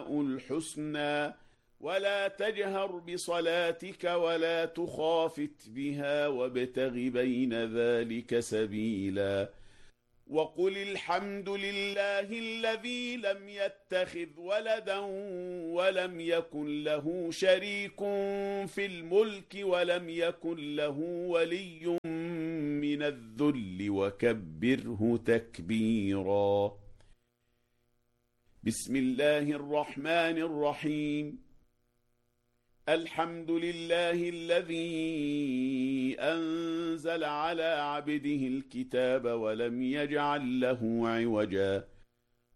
الأسماء الحسنى ولا تجهر بصلاتك ولا تخافت بها وابتغ بين ذلك سبيلا وقل الحمد لله الذي لم يتخذ ولدا ولم يكن له شريك في الملك ولم يكن له ولي من الذل وكبره تكبيرا. بسم الله الرحمن الرحيم. الحمد لله الذي أنزل على عبده الكتاب ولم يجعل له عوجا